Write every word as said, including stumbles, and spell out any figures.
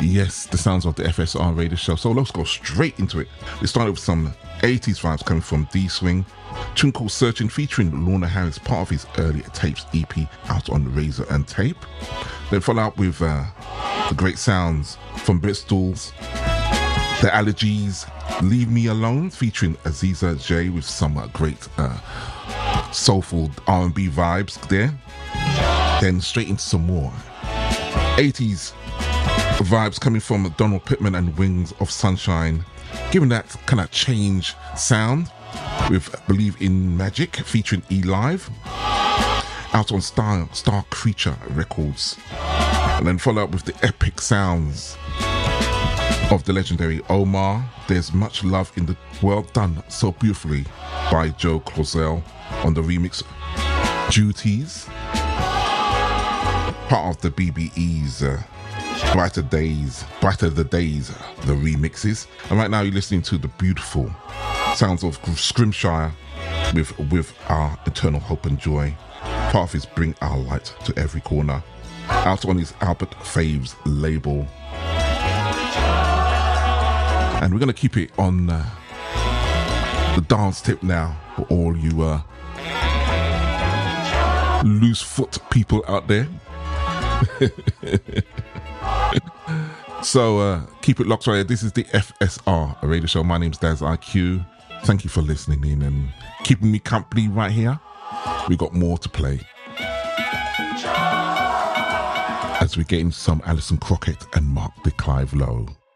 Yes, the sounds of the F S R radio show. So let's go straight into it. We started with some eighties vibes coming from D-Swing. Tune called Searching featuring Lorna Harris, part of his early tapes E P out on Razor and Tape. Then follow up with uh, the great sounds from Bristol's The Allergies, Leave Me Alone, featuring Aziza J with some uh, great uh, soulful R and B vibes there. Then straight into some more eighties vibes coming from Donald Pittman and Wings of Sunshine, giving that kind of change sound with Believe in Magic featuring E Live out on Star, Star Creature Records. And then follow up with the epic sounds of the legendary Omar, There's Much Love in the World, done so beautifully by Joe Claussell on the remix Duties, part of the B B E's uh, Brighter Days, Brighter the Days, the remixes. And right now you're listening to the beautiful sounds of Scrimshire with with Our Eternal Hope and Joy, part of his Bring Our Light to Every Corner, out on his Albert Faves label. And we're going to keep it on uh, the dance tip now for all you uh, loose foot people out there. So uh, keep it locked right here. This is the F S R radio show. My name's Daz I Q. Thank you for listening in and keeping me company right here. We got more to play as we get into some Alison Crockett and Mark de Clive Lowe.